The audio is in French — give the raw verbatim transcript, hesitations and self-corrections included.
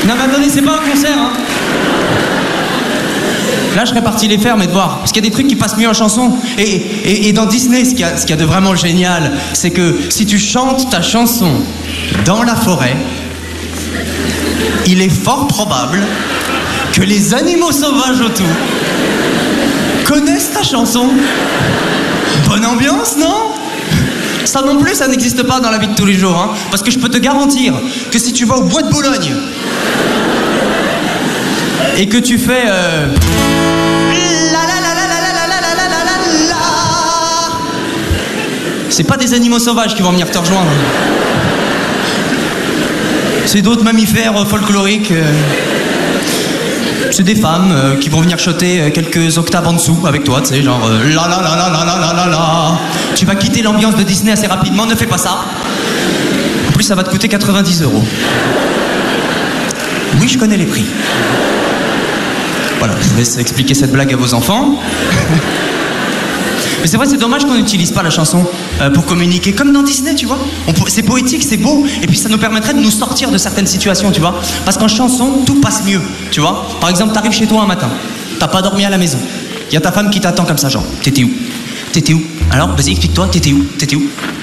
Non mais attendez, c'est pas un concert, hein. Là, je serais parti les faire, mais de voir. Parce qu'il y a des trucs qui passent mieux en chanson. Et, et, et dans Disney, ce qu'il y a, ce qu'il y a de vraiment génial, c'est que si tu chantes ta chanson dans la forêt, il est fort probable que les animaux sauvages autour connaissent ta chanson. Bonne ambiance, non? Ça non plus, ça n'existe pas dans la vie de tous les jours, hein. Parce que je peux te garantir que si tu vas au bois de Boulogne et que tu fais euh... la la la la la la la la la la la, c'est pas des animaux sauvages qui vont venir te rejoindre. C'est d'autres mammifères folkloriques. Euh... C'est des femmes euh, qui vont venir choter quelques octaves en dessous avec toi, tu sais, genre euh, la la la la la la la la la. Tu vas quitter l'ambiance de Disney assez rapidement, ne fais pas ça. En plus, ça va te coûter quatre-vingt-dix euros. Oui, je connais les prix. Voilà, je vous laisse expliquer cette blague à vos enfants. Mais c'est vrai, c'est dommage qu'on n'utilise pas la chanson euh, pour communiquer, comme dans Disney, tu vois. On, c'est poétique, c'est beau, et puis ça nous permettrait de nous sortir de certaines situations, tu vois. Parce qu'en chanson, tout passe mieux, tu vois. Par exemple, t'arrives chez toi un matin, t'as pas dormi à la maison. Il y a ta femme qui t'attend comme ça, genre, t'étais où? T'étais où? Alors, vas-y, explique-toi, t'étais où? T'étais où?